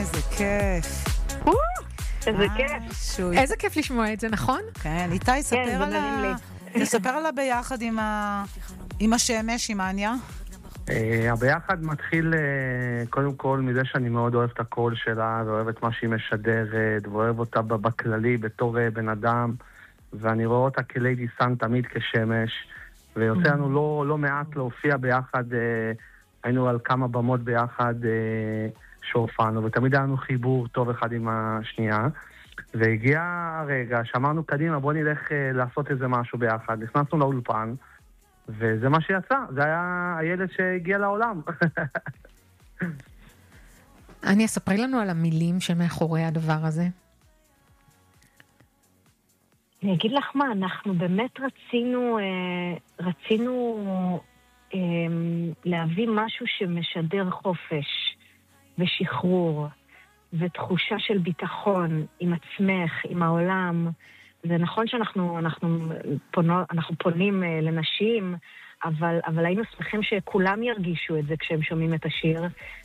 איזה כיף. איזה כיף. איזה כיף לשמוע את זה, נכון? כן, איתי, תספר עלה ביחד עם השמש, עם אניה. הביחד מתחיל קודם כל מזה שאני מאוד אוהב את הקול שלה, ואוהב את מה שהיא משדרת, ואוהב אותה בכללי בתור בן אדם, ואני רואה אותה כליידי סן תמיד כשמש, ויוצא לנו לא מעט להופיע ביחד, היינו על כמה במות ביחד שהופענו, ותמיד היה לנו חיבור טוב אחד עם השנייה, והגיע הרגע שאמרנו קדימה, בוא נלך לעשות איזה משהו ביחד, נכנסנו לאולפן, וזה מה שיצא, זה היה הילד שהגיע לעולם. אני אספרי לנו על המילים שמאחורי הדבר הזה. אני אגיד לך מה, אנחנו באמת רצינו להביא משהו שמשדר חופש ושחרור ותחושה של ביטחון עם עצמך, עם העולם. זה נכון שאנחנו פונים לנשים, אבל היינו שמחים שכולם ירגישו את זה כשהם שומעים את השיר,